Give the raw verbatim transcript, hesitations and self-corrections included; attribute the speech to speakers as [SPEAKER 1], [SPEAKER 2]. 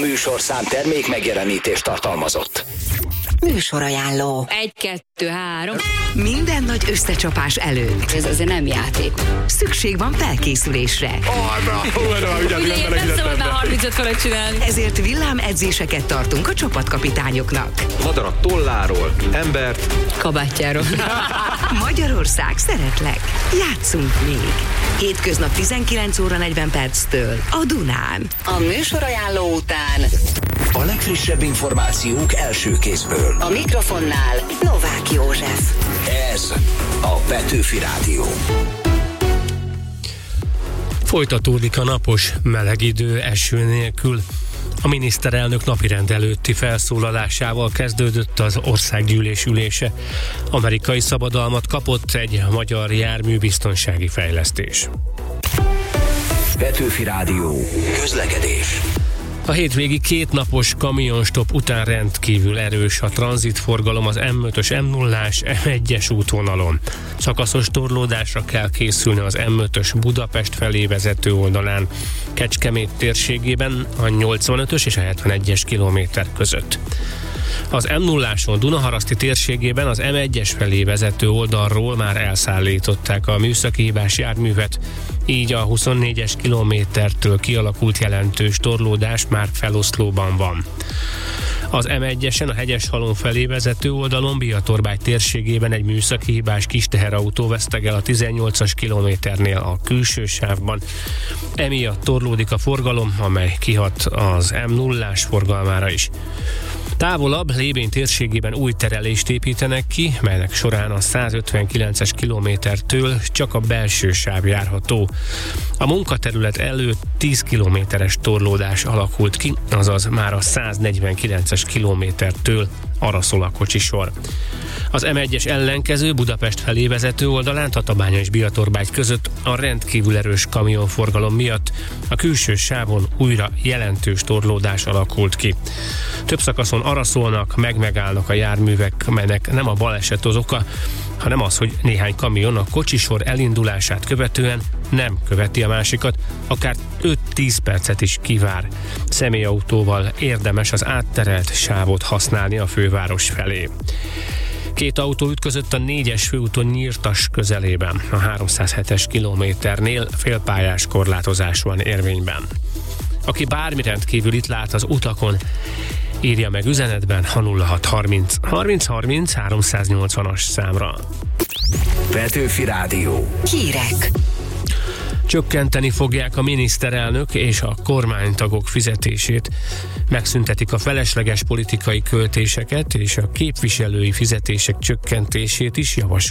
[SPEAKER 1] műsorszám termék megjelenítést tartalmazott.
[SPEAKER 2] Műsorajánló.
[SPEAKER 3] Egy, kettő, három.
[SPEAKER 2] Minden nagy összecsapás előtt.
[SPEAKER 3] Ez azért nem játék.
[SPEAKER 2] Szükség van felkészülésre.
[SPEAKER 4] Arra!
[SPEAKER 3] Ugye nem szabad már harmincöt fölött csinálni.
[SPEAKER 2] Ezért villámedzéseket tartunk a csapatkapitányoknak.
[SPEAKER 4] Madarat tolláról, embert
[SPEAKER 3] Kabátjáról.
[SPEAKER 2] Magyarország, szeretlek. Játszunk még. Hétköznap tizenkilenc óra negyven perctől a Dunán.
[SPEAKER 5] A műsorajánló után
[SPEAKER 1] A legfrissebb információk első kézből.
[SPEAKER 5] a mikrofonnál Novák József.
[SPEAKER 1] Ez a Petőfi Rádió.
[SPEAKER 6] Folytatódik a napos, meleg idő eső nélkül. A miniszterelnök napirend előtti felszólalásával kezdődött az országgyűlés ülése. Amerikai szabadalmat kapott egy magyar járműbiztonsági fejlesztés.
[SPEAKER 1] Petőfi Rádió. Közlekedés.
[SPEAKER 6] A hétvégi kétnapos kamionstop után rendkívül erős a tranzitforgalom az em ötös, em nullás, em egyes útvonalon. Szakaszos torlódásra kell készülni az em ötös Budapest felé vezető oldalán, Kecskemét térségében a nyolcvanötös és a hetvenegyes kilométer között. Az em nulláson Dunaharaszti térségében az em egyes felé vezető oldalról már elszállították a műszaki hibás járművet, így a huszonnégyes kilométertől kialakult jelentős torlódás már feloszlóban van. Az em egyesen a Hegyeshalom felé vezető oldalon Biatorbágy térségében egy műszaki hibás kis teherautó vesztegel a tizennyolcas kilométernél a külső sávban. Emiatt torlódik a forgalom, amely kihat az em nullás forgalmára is. Távolabb Lébény térségében új terelést építenek ki, melynek során a százötvenkilences kilométertől csak a belső sáv járható. A munkaterület előtt tíz kilométeres torlódás alakult ki, azaz már a száznegyvenkilences kilométertől arra szól a kocsisor. Az em egyes ellenkező Budapest felé vezető oldalán Tatabánya és Biatorbágy között a rendkívül erős kamionforgalom miatt a külső sávon újra jelentős torlódás alakult ki. Több szakaszon arra szólnak, meg-megállnak a járművek, melynek nem a baleset az oka, hanem az, hogy néhány kamion a kocsisor elindulását követően nem követi a másikat, akár öt-tíz percet is kivár. Személyautóval érdemes az átterelt sávot használni a főváros felé. Két autó ütközött a négyes főúton Nyírtas közelében, a háromszázhetes kilométernél félpályás korlátozás van érvényben. Aki bármi rendkívül itt lát az utakon, írja meg üzenetben a nulla hat harminc harminc harminc háromszáznyolcvanas számra.
[SPEAKER 1] Petőfi Rádió.
[SPEAKER 2] Hírek.
[SPEAKER 6] Csökkenteni fogják a miniszterelnök és a kormánytagok fizetését, megszüntetik a felesleges politikai költéseket és a képviselői fizetések csökkentését is javasolják.